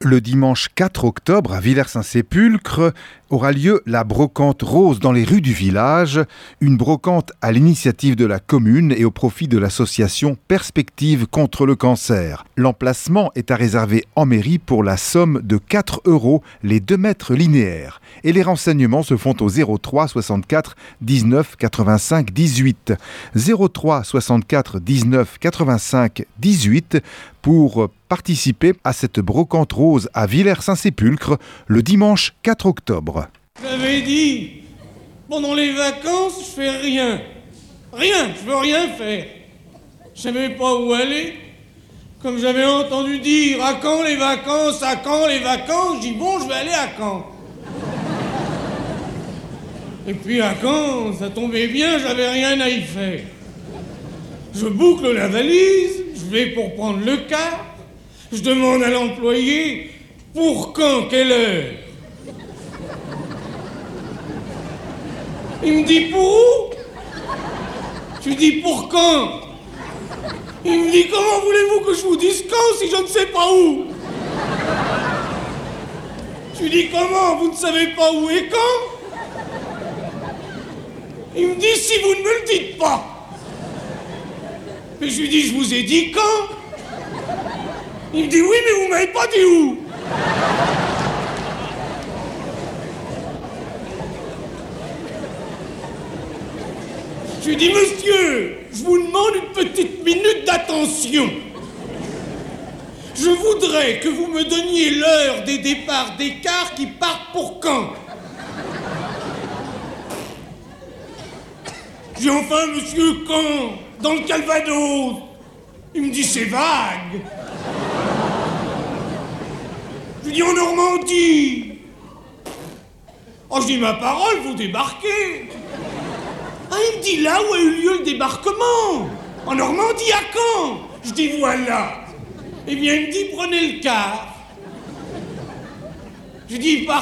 Le dimanche 4 octobre, à Villers-Saint-Sépulcre, aura lieu la brocante rose dans les rues du village, une brocante à l'initiative de la commune et au profit de l'association Perspectives contre le cancer. L'emplacement est à réserver en mairie pour la somme de 4 € les 2 mètres linéaires. Et les renseignements se font au 03 64 19 85 18. 03 64 19 85 18 pour participer à cette brocante rose à Villers-Saint-Sépulcre le dimanche 4 octobre. J'avais dit, pendant les vacances, je fais rien. Rien, je veux rien faire. Je savais pas où aller. Comme j'avais entendu dire, à quand les vacances, à quand les vacances, je dis bon, je vais aller à Caen. Et puis à Caen, ça tombait bien, j'avais rien à y faire. Je boucle la valise, je vais pour prendre le car, je demande à l'employé, pour quand, quelle heure? Il me dit pour où? Je lui dis pour quand? Il me dit comment voulez-vous que je vous dise quand si je ne sais pas où? Je lui dis comment? Vous ne savez pas où et quand? Il me dit si vous ne me le dites pas. Mais je lui dis je vous ai dit quand? Il me dit oui mais vous m'avez pas dit où? Je lui dis monsieur, je vous demande une petite minute d'attention. Je voudrais que vous me donniez l'heure des départs des cars qui partent pour Caen. Je dis enfin monsieur Caen, dans le Calvados. Il me dit c'est vague. Je lui dis en Normandie. Oh je dis ma parole, vous débarquez. Ah, il me dit là où a eu lieu le débarquement. En Normandie, à Caen. Je dis voilà. Eh bien, il me dit prenez le car. Je dis